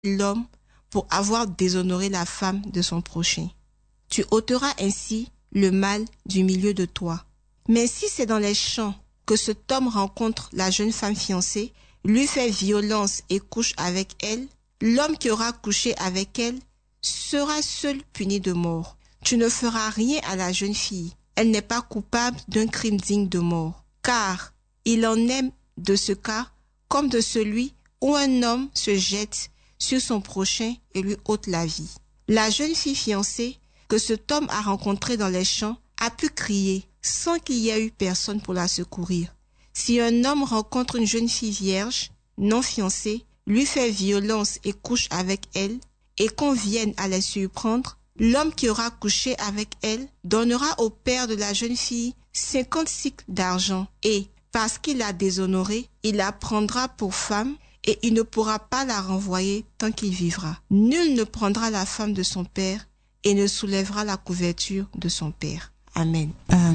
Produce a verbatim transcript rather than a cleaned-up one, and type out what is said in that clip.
l'homme pour avoir déshonoré la femme de son prochain. Tu ôteras ainsi le mal du milieu de toi. Mais si c'est dans les champs que cet homme rencontre la jeune femme fiancée, lui fait violence et couche avec elle, l'homme qui aura couché avec elle sera seul puni de mort. Tu ne feras rien à la jeune fille. Elle n'est pas coupable d'un crime digne de mort. Car il en est de ce cas comme de celui où un homme se jette sur son prochain et lui ôte la vie. La jeune fille fiancée que cet homme a rencontrée dans les champs a pu crier sans qu'il y ait eu personne pour la secourir. Si un homme rencontre une jeune fille vierge, non fiancée, lui fait violence et couche avec elle, et qu'on vienne à la surprendre, l'homme qui aura couché avec elle donnera au père de la jeune fille cinquante cycles d'argent, et, parce qu'il l'a déshonorée, il la prendra pour femme, et il ne pourra pas la renvoyer tant qu'il vivra. Nul ne prendra la femme de son père et ne soulèvera la couverture de son père. Amen. Amen.